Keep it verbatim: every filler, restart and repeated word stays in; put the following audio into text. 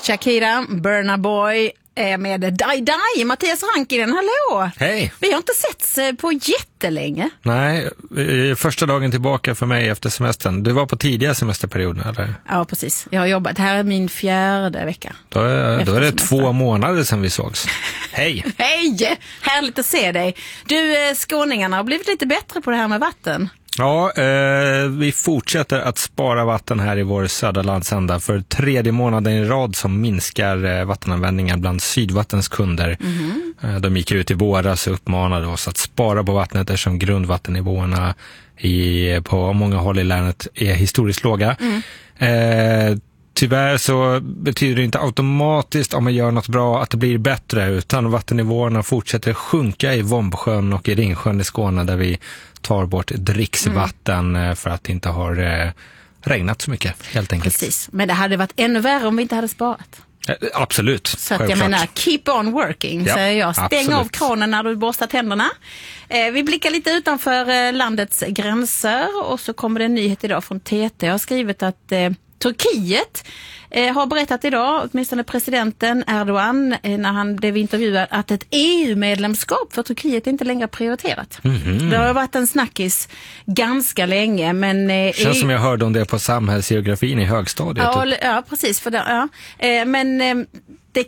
Shakira, Burna Boy med Die Die. Mattias Rankinen, hallå! Hej! Vi har inte setts på jättelänge. Nej, första dagen tillbaka för mig efter semestern. Du var på tidiga semesterperioden, eller? Ja, precis. Jag har jobbat. Det här är min fjärde vecka. Då är, då är det två månader sedan vi sågs. Hej! Hej! Härligt att se dig. Du, skåningarna har blivit lite bättre på det här med vatten. Ja, eh, vi fortsätter att spara vatten här i vår södra landsända. För tredje månaden i rad som minskar eh, vattenanvändningen bland Sydvattens kunder. Mm. Eh, de gick ut i våras och uppmanade oss att spara på vattnet eftersom grundvattennivåerna i, på många håll i länet är historiskt låga. Mm. Eh, Tyvärr så betyder det inte automatiskt om man gör något bra att det blir bättre, utan vattennivåerna fortsätter sjunka i Vombsjön och i Ringsjön i Skåne där vi tar bort dricksvatten mm. för att det inte har eh, regnat så mycket, helt enkelt. Precis, men det hade varit ännu värre om vi inte hade sparat. Eh, absolut. Så att jag menar, keep on working, ja, säger jag. Stäng absolut. Av kranen när du borstar tänderna. Eh, vi blickar lite utanför eh, landets gränser och så kommer det en nyhet idag från T T. Jag har skrivit att eh, Turkiet eh, har berättat idag, åtminstone presidenten Erdogan, eh, när han blev intervjuad, att ett E U-medlemskap för Turkiet inte längre prioriterat. Mm-hmm. Det har varit en snackis ganska länge, men... Eh, Känns E U... som jag hörde om det på samhällsgeografin i högstadiet. Ja, ja precis. För det, ja. Eh, men... Eh, det